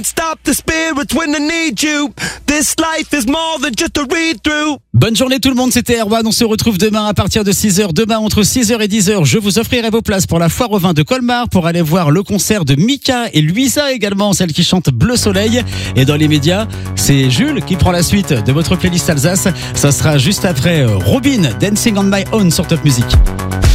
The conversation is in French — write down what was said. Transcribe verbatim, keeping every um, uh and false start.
Stop the spirit when I need you. This life is more than just a read-through. Bonne journée tout le monde, c'était Erwan. On se retrouve demain à partir de six heures. Demain entre six heures et dix heures, je vous offrirai vos places pour la foire au vin de Colmar pour aller voir le concert de Mika et Luisa également, celle qui chante Bleu Soleil. Et dans les médias, c'est Jules qui prend la suite de votre playlist Alsace. Ça sera juste après Robin, Dancing on My Own sur Top Music.